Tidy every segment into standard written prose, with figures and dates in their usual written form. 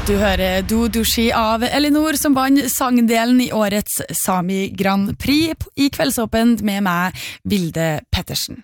Du hører Dudushi av Elinor som vant sangdelen i årets Sami Grand Prix i Kveldsåpent med meg, Vilde Pettersen.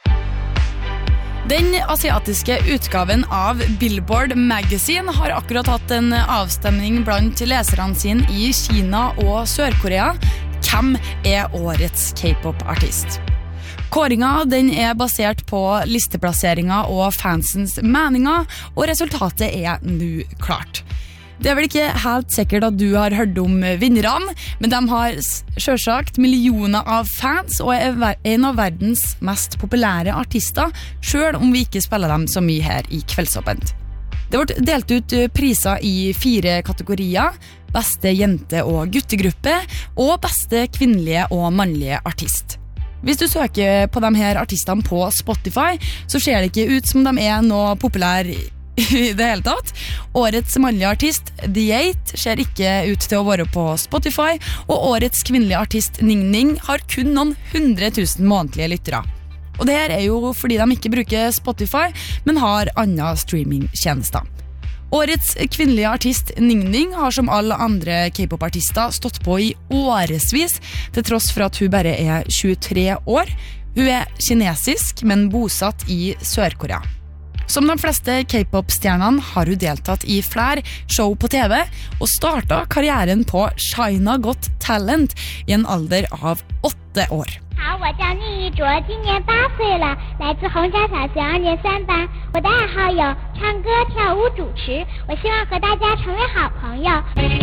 Den asiatiske utgaven av Billboard Magazine har akkurat hatt en avstemning blant leserne sine i Kina og Sør-Korea. Hvem er årets K-pop-artist? Kåringa den er basert på listeplasseringer og fansens meninger, og resultatet er nå klart. Det er vel ikke helt sikkert at du har hørt om vinnerne, men de har selvsagt millioner av fans og er en av verdens mest populære artister, selv om vi ikke spiller dem så mye her i Kveldsåpent. Det ble delt ut priser i 4 kategorier: beste jente- og guttegruppe, og beste kvinnelige og mannlige artist. Hvis du søker på de her artistene på Spotify, så ser det ikke ut som de er noe populær i det hele tatt. Årets mannlige artist, The8, ser ikke ut til å være på Spotify, og årets kvinnelige artist, Ning Ning, har kun noen 100 000 månedlige lyttere. Og det her er jo fordi de ikke bruker Spotify, men har andre streamingtjenester. Årets kvinnelige artist Ning Ning har som alle andre K-pop-artister stått på i årevis, til tross for at hun bare er 23 år. Hun er kinesisk, men bosatt i Sør-Korea. Som de fleste K-pop-stjernene har hun deltatt i flere show på TV, og startet karrieren på China Got Talent i en alder av 8 år. 好，我叫宁一卓，今年8岁了，来自洪家小学2年3班。我的爱好有唱歌、跳舞、主持，我希望和大家成为好朋友。